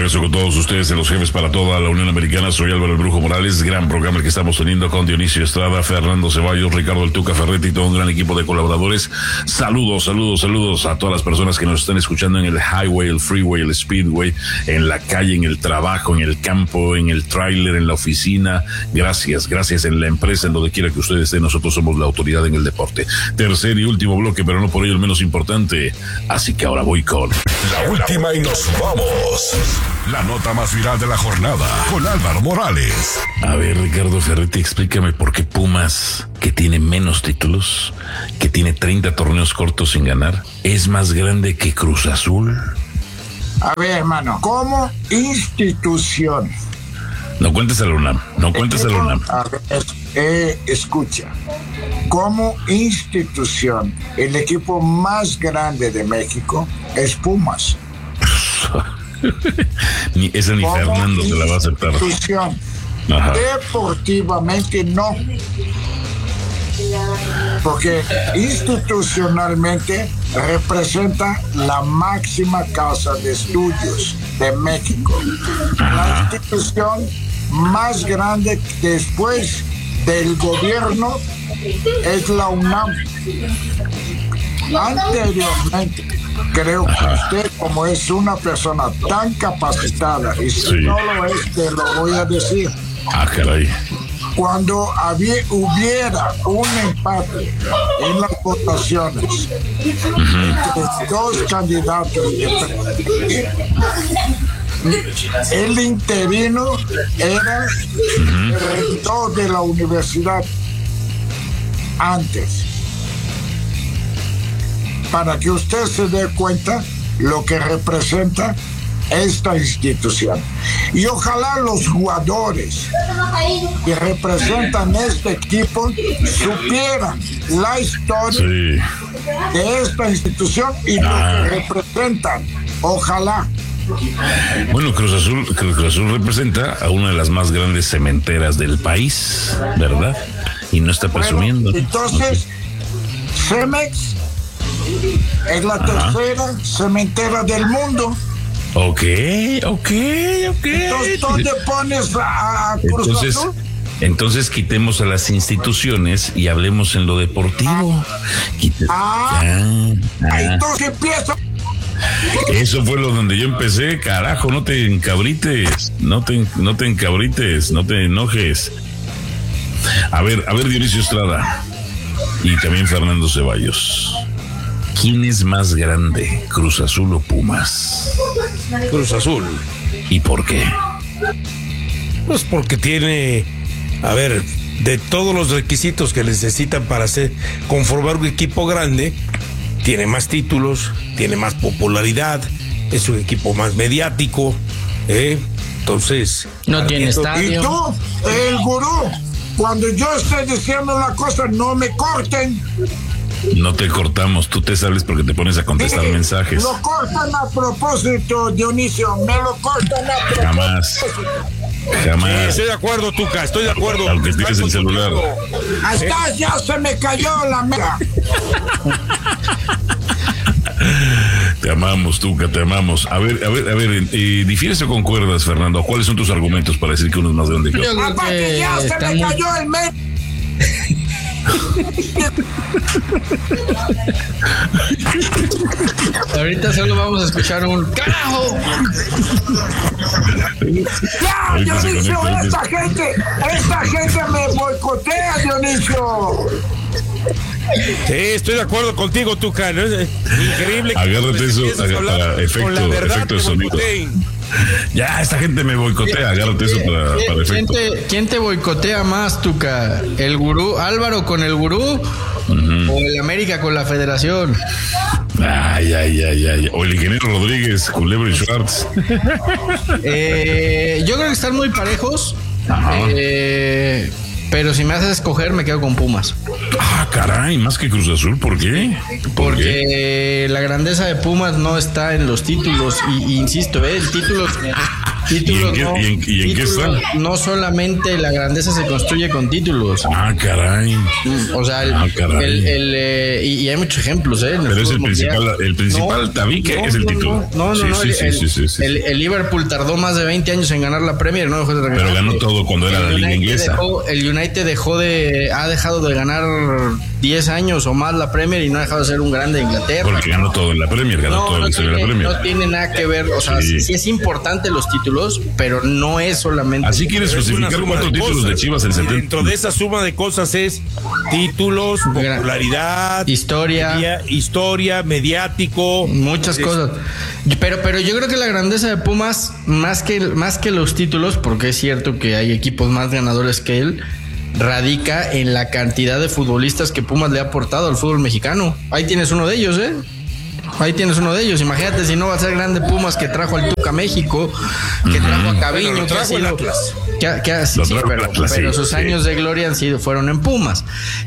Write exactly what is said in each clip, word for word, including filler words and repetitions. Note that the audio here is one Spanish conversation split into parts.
regreso con todos ustedes en Los Jefes para toda la Unión Americana. Soy Álvaro el Brujo Morales. Gran programa el que estamos teniendo con Dionisio Estrada, Fernando Ceballos, Ricardo El Tuca Ferretti y todo un gran equipo de colaboradores. Saludos, saludos, saludos a todas las personas que nos están escuchando en el highway, el freeway, el speedway, en la calle, en el trabajo, en el campo, en el tráiler, en la oficina. Gracias, gracias en la empresa, en donde quiera que ustedes estén. Nosotros somos la autoridad en el deporte. Tercer y último bloque, pero no por ello el menos importante. Así que ahora voy con la última y nos vamos. La nota más viral de la jornada con Álvaro Morales. A ver, Ricardo Ferretti, explícame por qué Pumas, que tiene menos títulos, que tiene treinta torneos cortos sin ganar, es más grande que Cruz Azul. A ver, hermano, como institución. No cuentes a la UNAM, no cuentes a la UNAM. A ver, eh, escucha. Como institución, el equipo más grande de México es Pumas. Ni esa ni como Fernando se la va a aceptar. Institución. Ajá. Deportivamente no. Porque institucionalmente representa la máxima casa de estudios de México. Ajá. La institución más grande después del gobierno es la UNAM. Anteriormente, creo que usted, como es una persona tan capacitada, y si sí. no lo es, te lo voy a decir. Ah, caray. Cuando había, hubiera un empate en las votaciones uh-huh. entre dos candidatos, el interino era uh-huh. el rector de la universidad antes, para que usted se dé cuenta lo que representa esta institución. Y ojalá los jugadores que representan este equipo supieran la historia sí. de esta institución y ah. lo que representan. Ojalá. Bueno, Cruz Azul, Cruz Azul representa a una de las más grandes cementeras del país, ¿verdad? Y no está presumiendo. Bueno, entonces, okay. Cemex es la Ajá. tercera cementera del mundo. Ok, ok, ok. Entonces, ¿dónde pones a, a Cruz entonces, Azul? Entonces quitemos a las instituciones y hablemos en lo deportivo. Quita, ah, ya, ah. Entonces empiezo. Eso fue lo donde yo empecé, carajo, no te encabrites, no te, no te encabrites, no te enojes. A ver, a ver, Dionisio Estrada y también Fernando Ceballos. ¿Quién es más grande, Cruz Azul o Pumas? Cruz Azul. ¿Y por qué? Pues porque tiene, a ver, de todos los requisitos que necesitan para hacer, conformar un equipo grande, tiene más títulos, tiene más popularidad, es un equipo más mediático, ¿eh? Entonces... No tiene estadio. Y tú, el gurú, cuando yo estoy diciendo una cosa, no me corten. No te cortamos, tú te sales porque te pones a contestar sí, mensajes. Lo cortan a propósito, Dionisio, me lo cortan a propósito. Jamás, jamás. Sí, estoy de acuerdo, Tuca, estoy de acuerdo. Aunque tienes el celular. Hasta ¿Eh? ya se me cayó la mega. Te amamos, Tuca, te amamos. A ver, a ver, a ver, eh, ¿difieres o concuerdas, Fernando? ¿Cuáles son tus argumentos para decir que uno es más grande que otro? Aparte ya se me cayó el mes. Ahorita solo vamos a escuchar un ¡carajo! ¡Ya, Dionisio! ¡Esta gente! ¡Esta gente me boicotea, Dionisio! Sí, estoy de acuerdo contigo, Tuca. ¿No? Es increíble que agárrate eso, agarra, efecto, efecto de sonido. Ya, esta gente me boicotea, agárrate eso para, para efecto. ¿Quién te, ¿Quién te boicotea más, Tuca? ¿El gurú, Álvaro con el gurú? Uh-huh. ¿O el América con la Federación? Ay, ay, ay, ay. O el ingeniero Rodríguez, Culebro y Schwartz. Eh, yo creo que están muy parejos. Eh, pero si me haces escoger, me quedo con Pumas. Ah, caray, más que Cruz Azul, ¿por qué? ¿Por Porque qué? la grandeza de Pumas no está en los títulos, y, y insisto, ¿eh? El título... Títulos, ¿Y en qué, no, y en, y en qué títulos, está? No solamente la grandeza se construye con títulos. Ah, caray. O sea, el, Ah, caray. el, el, eh, y, y hay muchos ejemplos, ¿eh? Pero es el principal, el principal no, tabique no, es el no, título. No, no, sí, no. Sí, el, sí, sí, sí, sí. El, el Liverpool tardó más de veinte años en ganar la Premier, no dejó de ganar. Pero ganó todo cuando era el la liga United inglesa. Dejó, el United dejó de, ha dejado de ganar diez años o más la Premier y no ha dejado de ser un grande de Inglaterra. Porque ganó todo en la Premier, ganó No, todo no en tiene, la Premier. no tiene nada que ver, o sea, sí. sí es importante los títulos, pero no es solamente. Así quieres justificar cuatro títulos de Chivas en setenta. Dentro de esa suma de cosas es títulos, popularidad, historia, media, historia, mediático, muchas es, cosas. Pero, pero yo creo que la grandeza de Pumas, más que, más que los títulos, porque es cierto que hay equipos más ganadores que él, radica en la cantidad de futbolistas que Pumas le ha aportado al fútbol mexicano. Ahí tienes uno de ellos, ¿eh? Ahí tienes uno de ellos. Imagínate si no va a ser grande Pumas que trajo al Tuca a México, que trajo a Caviño, bueno, trajo que ha sido, que, que ha, sí, sí, pero, Atlas, pero sí, sus sí. años de gloria han sido, fueron en Pumas.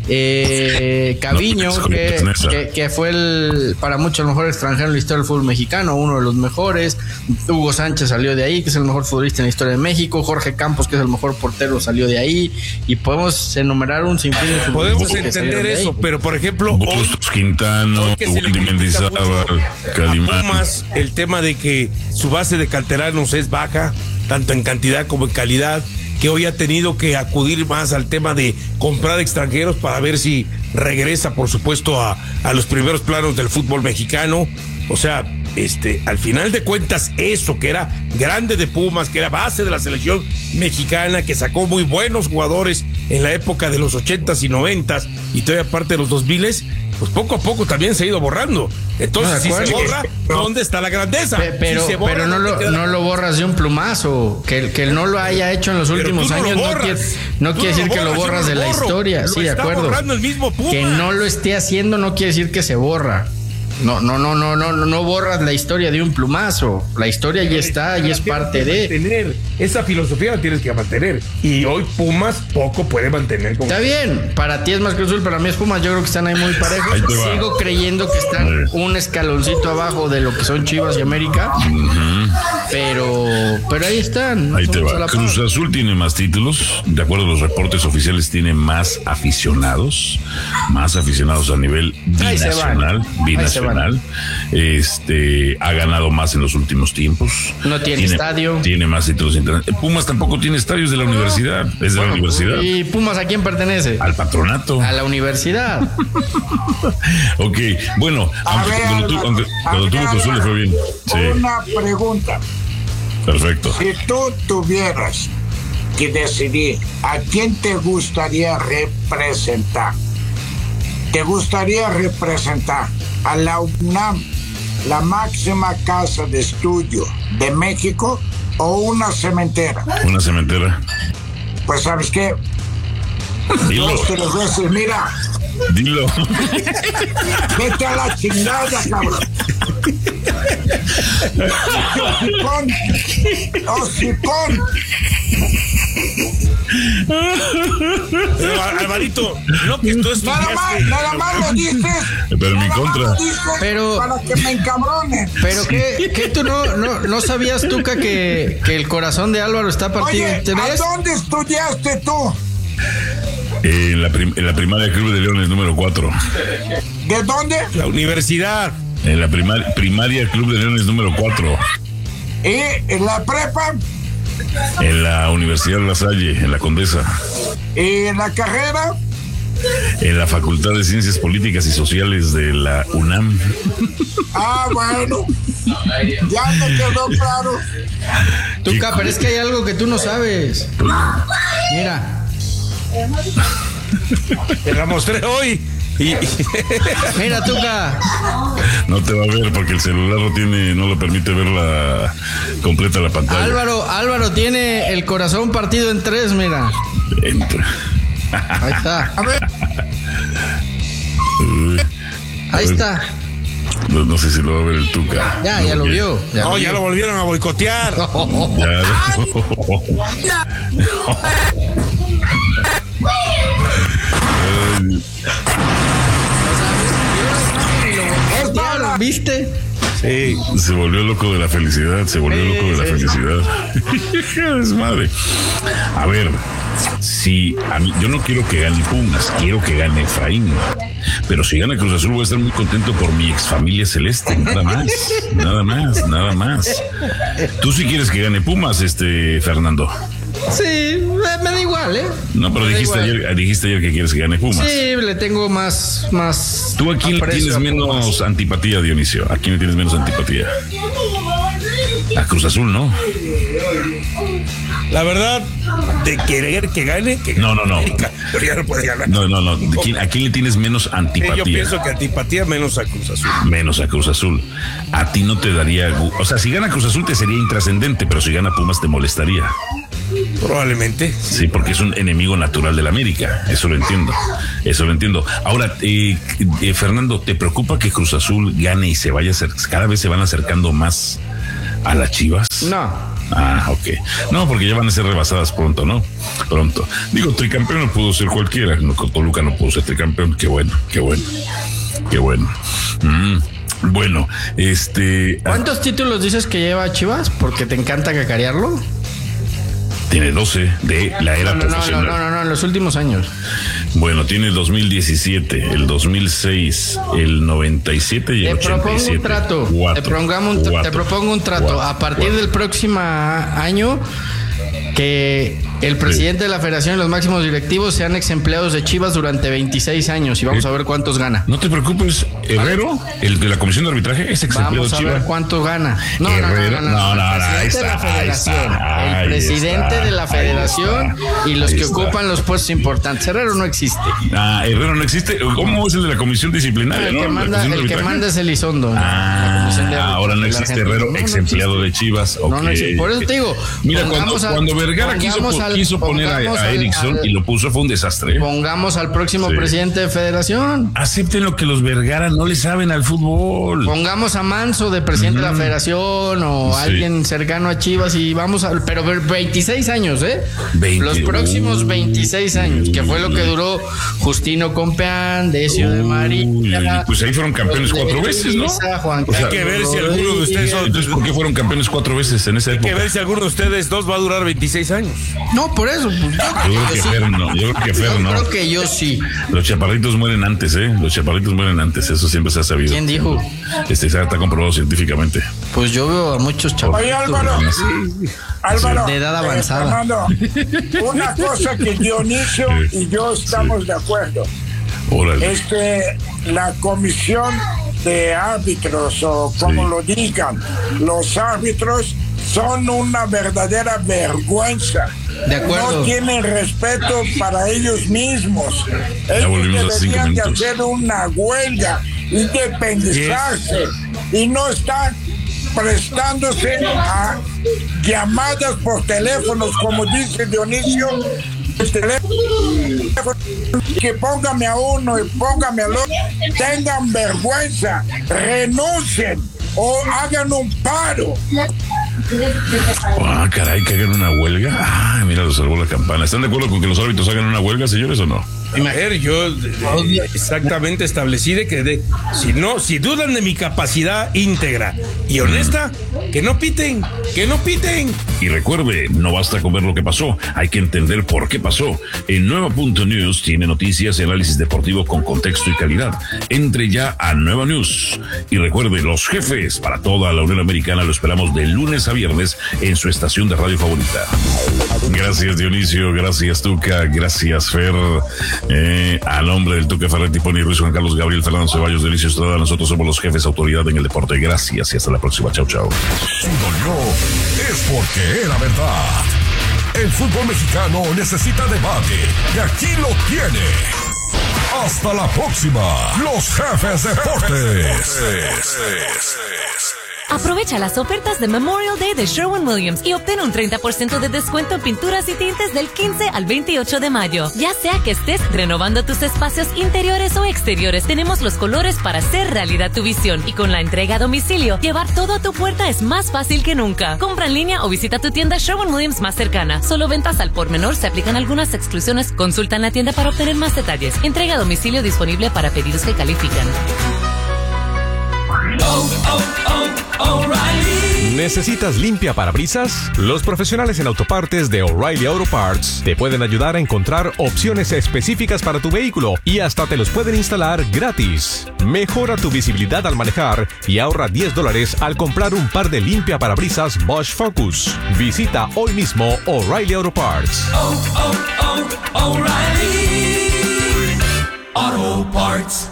Eh, Caviño, no, que, que, que fue el para muchos el mejor extranjero en la historia del fútbol mexicano, uno de los mejores. Hugo Sánchez salió de ahí, que es el mejor futbolista en la historia de México. Jorge Campos, que es el mejor portero, salió de ahí. Y podemos enumerar un sinfín de podemos entender eso, pero por ejemplo, Bustos, Quintano, Wendy Mendizábal, Pumas, el tema de que su base de canteranos es baja, tanto en cantidad como en calidad, que hoy ha tenido que acudir más al tema de comprar extranjeros para ver si regresa, por supuesto, a, a los primeros planos del fútbol mexicano. O sea, este, al final de cuentas, eso que era grande de Pumas, que era base de la selección mexicana, que sacó muy buenos jugadores en la época de los ochentas y noventas y todavía parte de los dos miles, pues poco a poco también se ha ido borrando. Entonces, no, si se borra, ¿dónde está la grandeza? Pe pero, si se borra, pero no, lo, queda... no lo borras de un plumazo. Que, que él no lo haya hecho en los pero últimos no años no quiere, no quiere decir que lo borras de la historia. Lo sí, de acuerdo. El mismo Puma. Que no lo esté haciendo no quiere decir que se borra. No, no, no, no, no, no borras la historia de un plumazo. La historia ya está y es parte de. Mantener. Esa filosofía la tienes que mantener. Y hoy Pumas poco puede mantener. Como está bien, para ti es más Cruz Azul, para mí es Pumas. Yo creo que están ahí muy parejos. Ahí Sigo creyendo que están un escaloncito abajo de lo que son Chivas y América. Uh-huh. Pero, pero ahí están. Ahí te va. Cruz Azul tiene más títulos. De acuerdo a los reportes oficiales, tiene más aficionados. Más aficionados a nivel binacional. Binacional. Este ha ganado más en los últimos tiempos. No tiene, tiene estadio. Tiene más títulos internacionales. Pumas tampoco tiene estadios de la universidad. Es de bueno, la universidad. ¿Y Pumas a quién pertenece? Al patronato. A la universidad. Ok, bueno, aunque ver, cuando, tu, aunque, cuando tuvo Cruz Azul le fue bien. Sí. Una pregunta. Perfecto. Si tú tuvieras que decidir a quién te gustaría representar, ¿te gustaría representar a la UNAM, la máxima casa de estudio de México, o una cementera? Una cementera. Pues ¿sabes qué? Dilo. Dos, tres veces, mira. Dilo. Vete a la chingada, cabrón. Hocicón. Hocicón. Pero, Alvarito, no que tú nada más, nada más lo dices. Pero en mi contra. Pero para que me encabronen. Pero que, que tú no, no, no sabías, Tuca, que, que el corazón de Álvaro está partido Oye, en tres. ¿A dónde estudiaste tú? Eh, en, la prim en la primaria Club de Leones número cuatro. ¿De dónde? La universidad. En la primar primaria Club de Leones número cuatro. ¿Y en la prepa? En la Universidad La Salle, en la Condesa. ¿Y en la carrera? En la Facultad de Ciencias Políticas y Sociales de la UNAM. Ah, bueno. Ya me quedó claro. Tuca, pero es que hay algo que tú no sabes. Mira. Te la mostré hoy. Y... Mira, Tuca. No te va a ver porque el celular no tiene, no lo permite ver la completa la pantalla. Álvaro, Álvaro tiene el corazón partido en tres, mira. Entra. Ahí está. A ver. Uh, Ahí ver. está. No, no sé si lo va a ver el Tuca. Ya, ya lo vio. Ya no, lo ya vio. Lo volvieron a boicotear. Ya. ¿Viste? Sí. Se volvió loco de la felicidad, se volvió sí, loco de la sí. felicidad. Es madre. A ver, si a mí, yo no quiero que gane Pumas, quiero que gane Efraín. Pero si gana Cruz Azul voy a estar muy contento por mi ex familia celeste, nada más, nada más, nada más. Tú sí quieres que gane Pumas, este Fernando. Sí, me da igual, ¿eh? No, pero dijiste ayer, dijiste ayer que quieres que gane Pumas. Sí, le tengo más, más. ¿Tú a quién le tienes menos antipatía, Dionisio? ¿A quién le tienes menos antipatía? A Cruz Azul, ¿no? La verdad, de querer que gane, que no, no, no. Pero ya no puede ganar. No, no, no. ¿De quién, ¿A quién le tienes menos antipatía? Yo pienso que antipatía menos a Cruz Azul. Menos a Cruz Azul. A ti no te daría. O sea, si gana Cruz Azul te sería intrascendente, pero si gana Pumas te molestaría. Probablemente. Sí, porque es un enemigo natural del América. Eso lo entiendo. Eso lo entiendo. Ahora, eh, eh, Fernando, ¿te preocupa que Cruz Azul gane y se vaya a hacer, cada vez se van acercando más a las Chivas? No. Ah, ok. No, porque ya van a ser rebasadas pronto, ¿no? Pronto. Digo, tricampeón no pudo ser cualquiera. No, Toluca no pudo ser tricampeón. Qué bueno, qué bueno. Qué bueno. Mm. Bueno, este... ¿Cuántos títulos dices que lleva Chivas? Porque te encanta cacarearlo. Tiene doce de la era no, no, profesional. No, no, no, no, en los últimos años. Bueno, tiene el dos mil diecisiete, el dos mil seis, el noventa y siete y el te ochenta y siete. Propongo un trato. Cuatro, te, un tra- cuatro, te propongo un trato. Cuatro, a partir cuatro. del próximo año, que el presidente sí. de la federación y los máximos directivos sean ex empleados de Chivas durante veintiséis años y vamos a ver cuántos gana. No te preocupes, Herrero, el de la comisión de arbitraje, es ex empleado de Chivas. Vamos a ver cuánto gana. No, Herrero, no, no, no, no, no, el presidente de la federación, el presidente de la federación y los que ocupan los puestos importantes. Herrero no existe. Ah, Herrero no existe. ¿Cómo es el de la comisión disciplinaria? El que ¿no? manda, el que manda es Elizondo. Ah, ahora no existe Herrero, ex empleado de Chivas. No, no existe. Por eso te digo. Mira, cuando, a, cuando Vergara quiso, al, quiso poner a, a Erickson al, y lo puso, fue un desastre. ¿eh? Pongamos al próximo sí. presidente de federación. Acepten lo que los Vergara no le saben al fútbol. Pongamos a Manso de presidente mm. de la federación o sí. alguien cercano a Chivas y vamos a. Pero veintiséis años, ¿eh? veinte Los próximos veintiséis años, que fue lo que duró Justino Compeán, Decio de María. Pues ahí fueron campeones cuatro veces, ¿no? Juan o sea, hay que ver si alguno de ustedes. Son, entonces, ¿por qué fueron campeones cuatro veces en esa época? Hay que ver si alguno de ustedes dos va a durar veintiséis años. No, por eso. Pues, yo, yo creo que Fer no. Yo creo que Fer yo no. creo que yo sí. Los chaparritos mueren antes, ¿eh? Los chaparritos mueren antes. Eso siempre se ha sabido. ¿Quién dijo? Este está comprobado científicamente. Pues yo veo a muchos chaparritos. Oye, Álvaro. Sí. Álvaro. De edad avanzada. Eh, Fernando, una cosa que Dionisio sí. y yo estamos sí. de acuerdo. Órale. Es que la comisión de árbitros, o como sí. lo digan, los árbitros son una verdadera vergüenza. De acuerdo. No tienen respeto para ellos mismos. Ellos deberían de hacer una huelga, independizarse, yes. y no están prestándose a llamadas por teléfonos, como dice Dionisio. El teléfono, que póngame a uno y póngame al otro. Tengan vergüenza, renuncien o hagan un paro. Ah, caray, que hagan una huelga. Ah, mira, lo salvó la campana. ¿Están de acuerdo con que los árbitros hagan una huelga, señores, o no? Imagínate, yo eh, exactamente establecí de que de, si no, si dudan de mi capacidad íntegra y honesta, mm. que no piten, que no piten. Y recuerde, no basta con ver lo que pasó, hay que entender por qué pasó. En Nueva Punto News tiene noticias y análisis deportivo con contexto y calidad. Entre ya a Nueva News. Y recuerde, los jefes para toda la Unión Americana lo esperamos de lunes a viernes en su estación de radio favorita. Gracias, Dionisio, gracias, Tuca, gracias, Fer. Eh, a nombre del Tuca Ferretti, Pony Ruiz, Juan Carlos Gabriel, Fernando Ceballos, Dionisio Estrada, nosotros somos los jefes autoridad en el deporte. Gracias y hasta la próxima. Chau, chau. Si dolió, es porque era verdad. El fútbol mexicano necesita debate y aquí lo tiene. Hasta la próxima. Los Jefes Deportes. Aprovecha las ofertas de Memorial Day de Sherwin-Williams y obtén un treinta por ciento de descuento en pinturas y tintes del quince al veintiocho de mayo. Ya sea que estés renovando tus espacios interiores o exteriores, tenemos los colores para hacer realidad tu visión. Y con la entrega a domicilio, llevar todo a tu puerta es más fácil que nunca. Compra en línea o visita tu tienda Sherwin-Williams más cercana. Solo ventas al por menor, se aplican algunas exclusiones. Consulta en la tienda para obtener más detalles. Entrega a domicilio disponible para pedidos que califican. Oh, oh, oh, O'Reilly. ¿Necesitas limpia parabrisas? Los profesionales en autopartes de O'Reilly Auto Parts te pueden ayudar a encontrar opciones específicas para tu vehículo y hasta te los pueden instalar gratis. Mejora tu visibilidad al manejar y ahorra diez dólares al comprar un par de limpia parabrisas Bosch Focus. Visita hoy mismo O'Reilly Auto Parts. Oh, oh, oh, O'Reilly Auto Parts.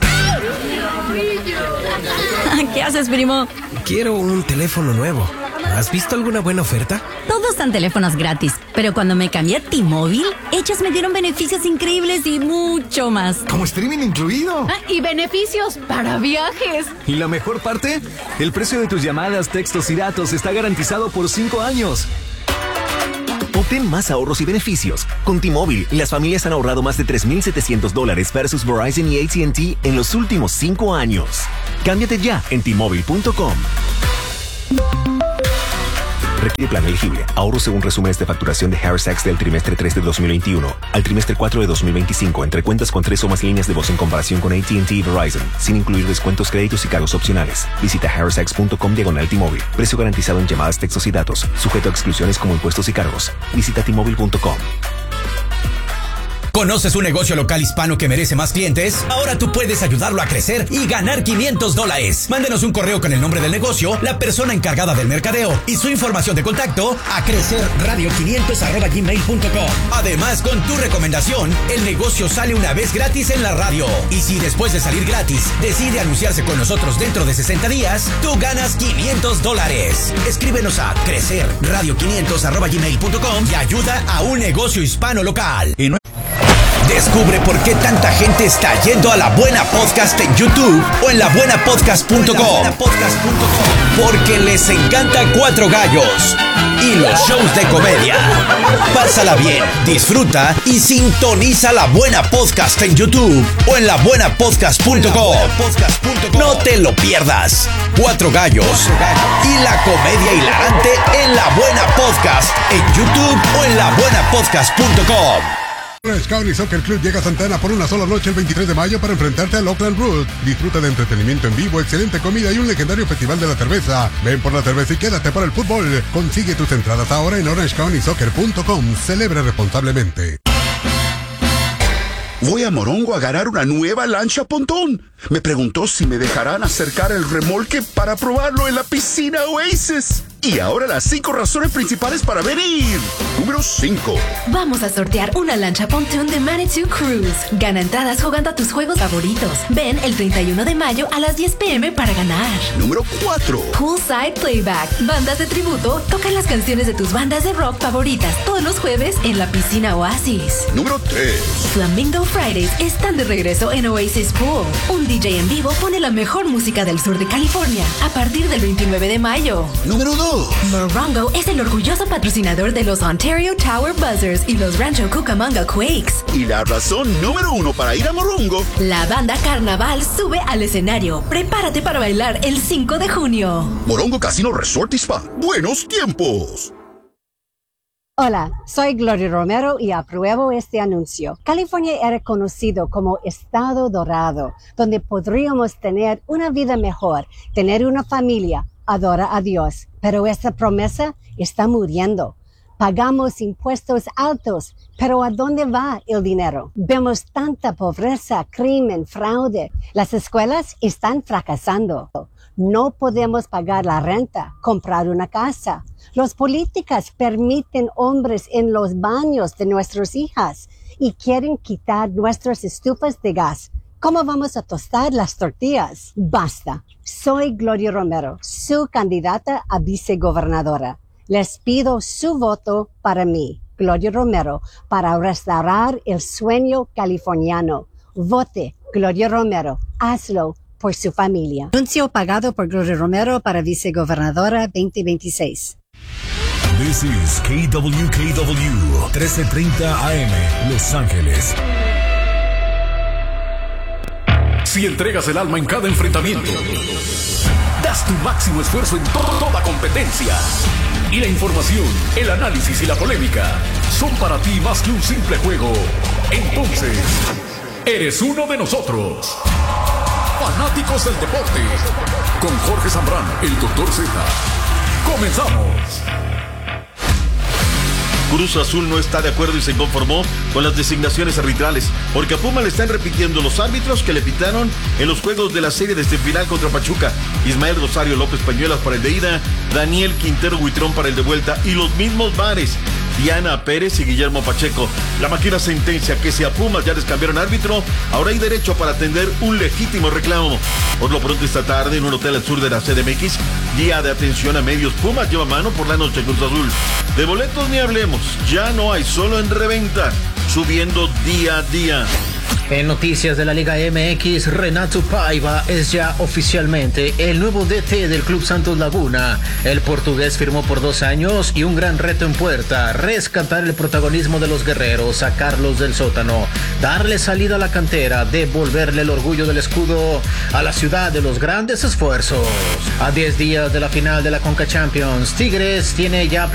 ¿Qué haces, primo? Quiero un teléfono nuevo. ¿Has visto alguna buena oferta? Todos dan teléfonos gratis, pero cuando me cambié a T-Mobile, ellos me dieron beneficios increíbles y mucho más. ¿Como streaming incluido? Ah, y beneficios para viajes. ¿Y la mejor parte? El precio de tus llamadas, textos y datos está garantizado por cinco años. Obtén más ahorros y beneficios. Con T-Mobile, las familias han ahorrado más de tres mil setecientos dólares versus Verizon y A T and T en los últimos cinco años. Cámbiate ya en T Mobile punto com. Requiere plan elegible. Ahorro según resúmenes de facturación de Harris Tax del trimestre tres de dos mil veintiuno al trimestre cuatro de dos mil veinticinco entre cuentas con tres o más líneas de voz en comparación con A T and T y Verizon, sin incluir descuentos, créditos y cargos opcionales. Visita harris tax punto com diagonal T-Mobile. Precio garantizado en llamadas, textos y datos. Sujeto a exclusiones como impuestos y cargos. Visita T Mobile punto com. ¿Conoces un negocio local hispano que merece más clientes? Ahora tú puedes ayudarlo a crecer y ganar quinientos dólares. Mándenos un correo con el nombre del negocio, la persona encargada del mercadeo y su información de contacto a crecerradio quinientos arroba gmail punto com. Además, con tu recomendación, el negocio sale una vez gratis en la radio. Y si después de salir gratis decide anunciarse con nosotros dentro de sesenta días, tú ganas quinientos dólares. Escríbenos a crecerradio quinientos arroba gmail punto com y ayuda a un negocio hispano local. Y no... Descubre por qué tanta gente está yendo a La Buena Podcast en YouTube o en la buena podcast punto com. Porque les encanta Cuatro Gallos y los shows de comedia. Pásala bien, disfruta y sintoniza La Buena Podcast en YouTube o en la buena podcast punto com. No te lo pierdas. Cuatro Gallos y la comedia hilarante en La Buena Podcast en YouTube o en la buena podcast punto com. Orange County Soccer Club llega a Santana por una sola noche el veintitrés de mayo para enfrentarte al Oakland Root. Disfruta de entretenimiento en vivo, excelente comida y un legendario festival de la cerveza. Ven por la cerveza y quédate por el fútbol. Consigue tus entradas ahora en orange county soccer punto com. Celebra responsablemente. Voy a Morongo a agarrar una nueva lancha pontón. Me preguntó si me dejarán acercar el remolque para probarlo en la piscina Oasis. Y ahora las cinco razones principales para venir. Número cinco. Vamos a sortear una lancha pontoon de Manitou Cruise. Gana entradas jugando a tus juegos favoritos. Ven el treinta y uno de mayo a las diez pm para ganar. Número cuatro. Poolside Playback. Bandas de tributo tocan las canciones de tus bandas de rock favoritas todos los jueves en la piscina Oasis. Número tres. Flamingo Fridays están de regreso en Oasis Pool. Un D J en vivo pone la mejor música del sur de California a partir del veintinueve de mayo. Número dos. Morongo es el orgulloso patrocinador de los Ontario Tower Buzzers y los Rancho Cucamonga Quakes. Y la razón número uno para ir a Morongo. La banda Carnaval sube al escenario. Prepárate para bailar el cinco de junio. Morongo Casino Resort y Spa. Buenos tiempos. Hola, soy Gloria Romero y apruebo este anuncio. California era conocido como Estado Dorado, donde podríamos tener una vida mejor, tener una familia, adora a Dios. Pero esta promesa está muriendo. Pagamos impuestos altos, pero ¿a dónde va el dinero? Vemos tanta pobreza, crimen, fraude. Las escuelas están fracasando. No podemos pagar la renta, comprar una casa. Los políticos permiten hombres en los baños de nuestras hijas y quieren quitar nuestras estufas de gas. ¿Cómo vamos a tostar las tortillas? Basta. Soy Gloria Romero, su candidata a vicegobernadora. Les pido su voto para mí, Gloria Romero, para restaurar el sueño californiano. Vote Gloria Romero. Hazlo por su familia. Anuncio pagado por Gloria Romero para vicegobernadora veinte veintiséis. This is K W K W trece treinta A M, Los Ángeles. Si entregas el alma en cada enfrentamiento, das tu máximo esfuerzo en to- toda competencia, y la información, el análisis y la polémica son para ti más que un simple juego, entonces eres uno de nosotros. Fanáticos del deporte, con Jorge Zambrano, el doctor Z. Comenzamos. Cruz Azul no está de acuerdo y se conformó con las designaciones arbitrales, porque a Puma le están repitiendo los árbitros que le pitaron en los juegos de la serie de este final contra Pachuca. Ismael Rosario López Pañuelas para el de ida, Daniel Quintero Huitrón para el de vuelta y los mismos vares, Diana Pérez y Guillermo Pacheco. La máquina sentencia que si a Pumas ya les cambiaron árbitro, ahora hay derecho para atender un legítimo reclamo. Por lo pronto esta tarde en un hotel al sur de la C D M X, día de atención a medios, Pumas lleva mano por la noche Cruz Azul. De boletos ni hablemos, ya no hay, solo en reventa, subiendo día a día. En noticias de la Liga M X, Renato Paiva es ya oficialmente el nuevo D T del Club Santos Laguna. El portugués firmó por dos años y un gran reto en puerta: rescatar el protagonismo de los guerreros, sacarlos del sótano, darle salida a la cantera, devolverle el orgullo del escudo a la ciudad de los grandes esfuerzos. A diez días de la final de la Conca Champions, Tigres tiene ya